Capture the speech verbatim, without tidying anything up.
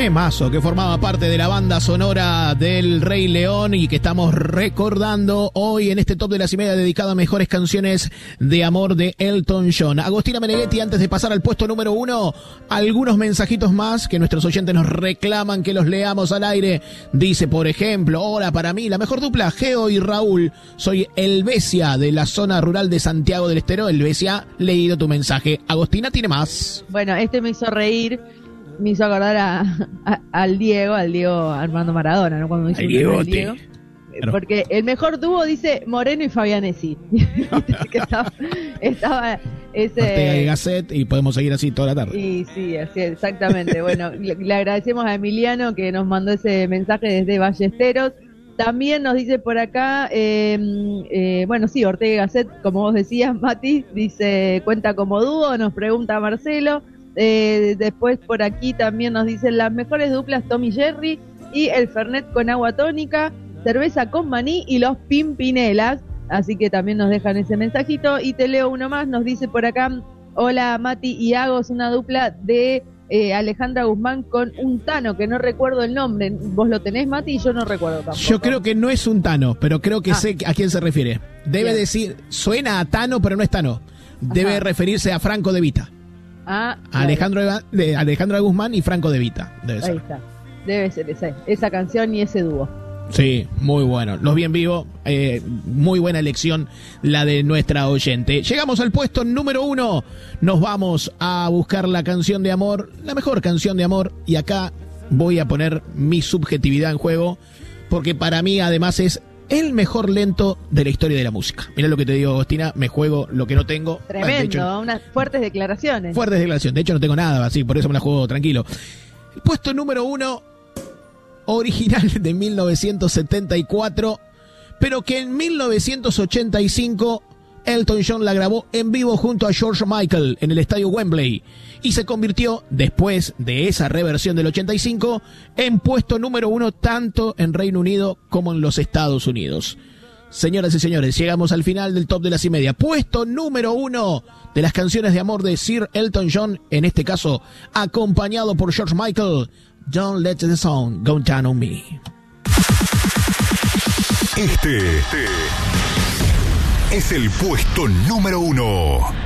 Temazo que formaba parte de la banda sonora del Rey León y que estamos recordando hoy en este Top de las y media dedicado a mejores canciones de amor de Elton John. Agostina Meneghetti, antes de pasar al puesto número uno, algunos mensajitos más que nuestros oyentes nos reclaman que los leamos al aire. Dice, por ejemplo, hola, para mí la mejor dupla, Geo y Raúl. Soy Helvecia de la zona rural de Santiago del Estero. Helvecia, leído tu mensaje. Agostina tiene más. Bueno, este me hizo reír. Me hizo acordar a, a, al Diego, al Diego Armando Maradona, ¿no? Cuando dice el Diego. Claro. Porque el mejor dúo dice Moreno y Fabianesi. que estaba, estaba ese... Ortega y Gasset, y podemos seguir así toda la tarde. Y sí, así exactamente. Bueno, le, le agradecemos a Emiliano que nos mandó ese mensaje desde Ballesteros. También nos dice por acá, eh, eh, bueno, sí, Ortega y Gasset, como vos decías, Mati, dice, cuenta como dúo, nos pregunta Marcelo. Eh, después por aquí también nos dicen las mejores duplas Tommy Jerry y el Fernet con agua tónica, cerveza con maní y los Pimpinelas, así que también nos dejan ese mensajito. Y te leo uno más, nos dice por acá, hola Mati y Agos, una dupla de eh, Alejandra Guzmán con un Tano, que no recuerdo el nombre. ¿Vos lo tenés, Mati? Yo no recuerdo tampoco. Yo creo que no es un Tano, pero creo que ah. sé a quién se refiere. Debe Bien. decir, suena a Tano, pero no es Tano. Debe Ajá. referirse a Franco De Vita. Ah, Alejandro, de Alejandra Guzmán y Franco De Vita. Debe ser. Ahí está. Debe ser esa, esa canción y ese dúo. Sí, muy bueno. Los vi en vivo. Eh, muy buena elección la de nuestra oyente. Llegamos al puesto número uno. Nos vamos a buscar la canción de amor, la mejor canción de amor. Y acá voy a poner mi subjetividad en juego, porque para mí además es el mejor lento de la historia de la música. Mirá lo que te digo, Agostina, me juego lo que no tengo. Tremendo, bueno, de hecho, unas fuertes declaraciones. Fuertes declaraciones, de hecho no tengo nada, así por eso me la juego tranquilo. El puesto número uno, original de mil novecientos setenta y cuatro, pero que en mil novecientos ochenta y cinco Elton John la grabó en vivo junto a George Michael en el estadio Wembley y se convirtió, después de esa reversión del ochenta y cinco, en puesto número uno tanto en Reino Unido como en los Estados Unidos. Señoras y señores, llegamos al final del Top de las y media. Puesto número uno de las canciones de amor de Sir Elton John, en este caso acompañado por George Michael, Don't Let the Sun Go Down on Me. Este, este es el puesto número uno.